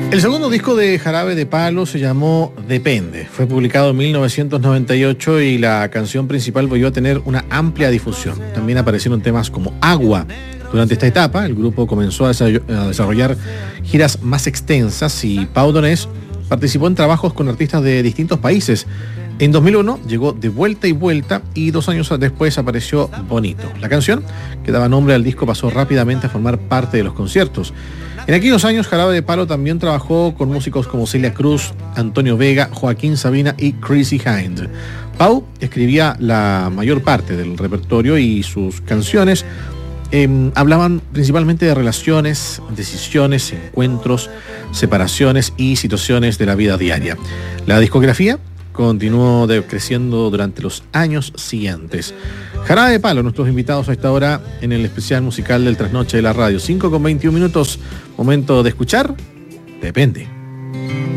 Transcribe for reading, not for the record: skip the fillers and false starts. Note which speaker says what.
Speaker 1: El segundo disco de Jarabe de Palo se llamó Depende. Fue publicado en 1998 y la canción principal volvió a tener una amplia difusión. También aparecieron temas como Agua. Durante esta etapa, el grupo comenzó a desarrollar giras más extensas y Pau Donés participó en trabajos con artistas de distintos países. En 2001 llegó De Vuelta y Vuelta y 2 años después apareció Bonito. La canción, que daba nombre al disco, pasó rápidamente a formar parte de los conciertos. En aquellos años, Jarabe de Palo también trabajó con músicos como Celia Cruz, Antonio Vega, Joaquín Sabina y Chrissy Hind. Pau escribía la mayor parte del repertorio y sus canciones hablaban principalmente de relaciones, decisiones, encuentros, separaciones y situaciones de la vida diaria. La discografía continuó creciendo durante los años siguientes. Jarabe de Palo, nuestros invitados a esta hora en el especial musical del Trasnoche de la Radio. 5:21, momento de escuchar Depende.